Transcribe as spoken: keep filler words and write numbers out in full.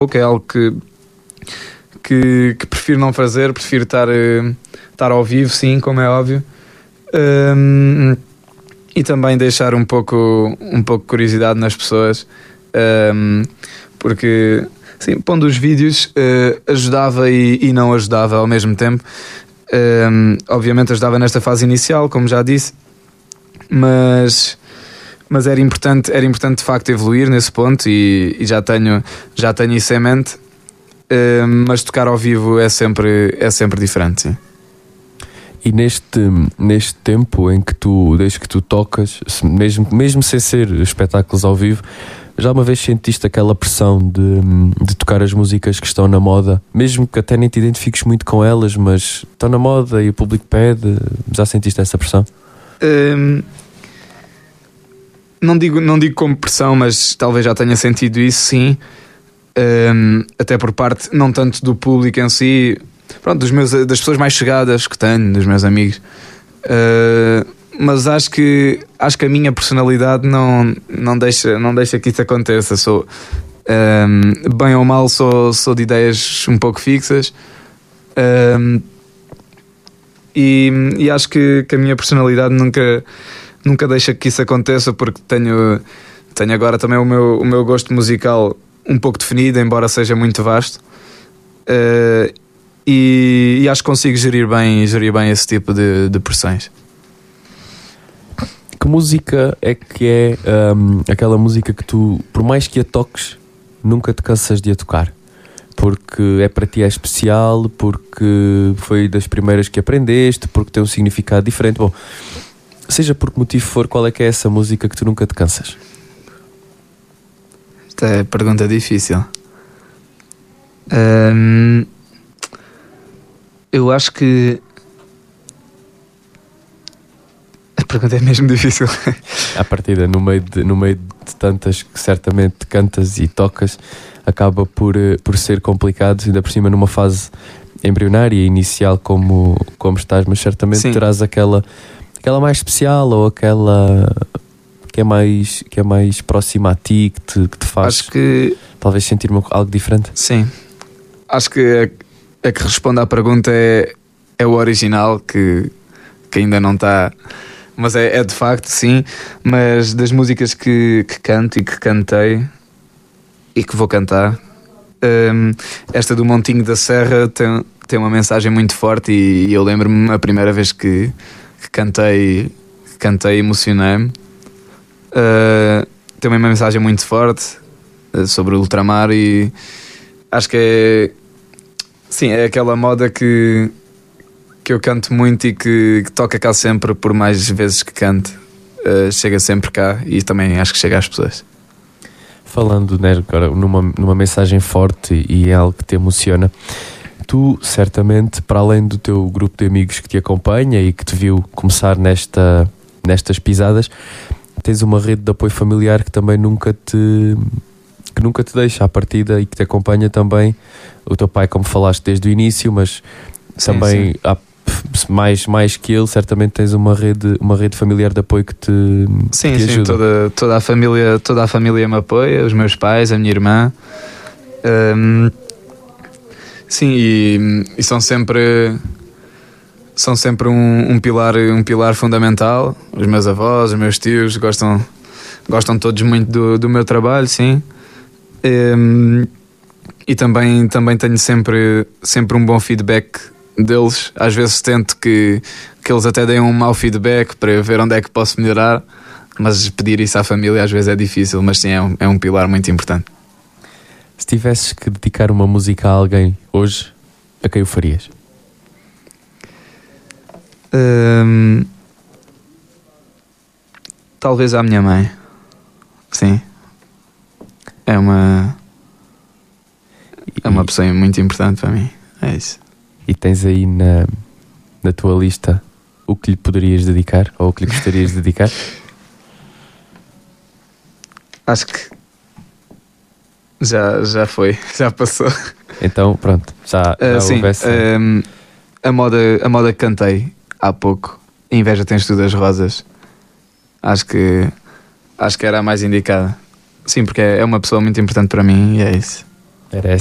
pouco, é algo que, que, que prefiro não fazer, prefiro estar, estar ao vivo, sim, como é óbvio. Um, e também deixar um pouco, um pouco de curiosidade nas pessoas, um, porque, sim, pondo os vídeos, uh, ajudava e, e não ajudava ao mesmo tempo. Um, obviamente ajudava nesta fase inicial, como já disse, mas... mas era importante, era importante de facto evoluir nesse ponto e, e já, tenho, já tenho isso em mente, uh, mas tocar ao vivo é sempre, é sempre diferente, sim. E neste, neste tempo em que tu, desde que tu tocas, mesmo, mesmo sem ser espetáculos ao vivo, já uma vez sentiste aquela pressão de, de tocar as músicas que estão na moda, mesmo que até nem te identifiques muito com elas, mas estão na moda e o público pede, já sentiste essa pressão? Um... Não digo, não digo como pressão, mas talvez já tenha sentido isso, sim. Um, até por parte, não tanto do público em si, pronto, dos meus, das pessoas mais chegadas que tenho, dos meus amigos. Uh, mas acho que, acho que a minha personalidade não, não, deixa, não deixa que isso aconteça. Sou, um, bem ou mal, sou, sou de ideias um pouco fixas. Um, e, e acho que, que a minha personalidade nunca... nunca deixa que isso aconteça, porque tenho, tenho agora também o meu, o meu gosto musical um pouco definido, embora seja muito vasto, uh, e, e acho que consigo gerir bem, gerir bem esse tipo de, de pressões. Que música é que é um, aquela música que tu, por mais que a toques, nunca te cansas de a tocar? Porque é para ti é especial, porque foi das primeiras que aprendeste, porque tem um significado diferente. Bom, seja por que motivo for, qual é que é essa música que tu nunca te cansas? Esta é pergunta difícil. Hum, eu acho que a pergunta é mesmo difícil. À partida, no meio de, no meio de tantas que certamente cantas e tocas, acaba por, por ser complicado, ainda por cima numa fase embrionária e inicial como, como estás, mas certamente Sim. terás aquela... aquela mais especial ou aquela que é mais, que é mais próxima a ti, que te, que te faz Acho que... talvez sentir algo diferente? Sim. Acho que a, a que responde à pergunta é, é o original, que, que ainda não está, mas é, é de facto, sim. Mas das músicas que, que canto e que cantei e que vou cantar, um, esta do Montinho da Serra tem, tem uma mensagem muito forte e, e eu lembro-me a primeira vez que que cantei, cantei emocionei-me. Uh, tem uma mensagem muito forte uh, sobre o ultramar e acho que é, sim, é aquela moda que, que eu canto muito e que, que toca cá sempre, por mais vezes que canto, uh, chega sempre cá e também acho que chega às pessoas. Falando, né, agora numa, numa mensagem forte e é algo que te emociona, tu, certamente, para além do teu grupo de amigos que te acompanha e que te viu começar nesta, nestas pisadas, tens uma rede de apoio familiar que também nunca te, que nunca te deixa à partida e que te acompanha também. O teu pai, como falaste desde o início, mas sim, também sim. Há, mais, mais que ele, certamente tens uma rede, uma rede familiar de apoio que te, sim, que te sim, ajuda. Toda, toda, a família, toda a família me apoia, os meus pais, a minha irmã. Um, Sim, e, e são sempre são sempre um, um, pilar, um pilar fundamental. Os meus avós, os meus tios gostam, gostam todos muito do, do meu trabalho, sim. E, e também, também tenho sempre, sempre um bom feedback deles. Às vezes tento que, que eles até deem um mau feedback para ver onde é que posso melhorar, mas pedir isso à família às vezes é difícil, mas sim, é um, é um pilar muito importante. Se tivesses que dedicar uma música a alguém hoje, a quem o farias? Hum, talvez à minha mãe. Sim. É uma É uma pessoa muito importante para mim. É isso. E tens aí na, na tua lista o que lhe poderias dedicar? Ou o que lhe gostarias de dedicar? Acho que Já, já foi, já passou. Então, pronto, já, já uh, sim, houvesse... um, a, moda, a moda que cantei há pouco, Inveja Tens Tu das Rosas, acho que, acho que era a mais indicada. Sim, porque é uma pessoa muito importante para mim e é isso. Era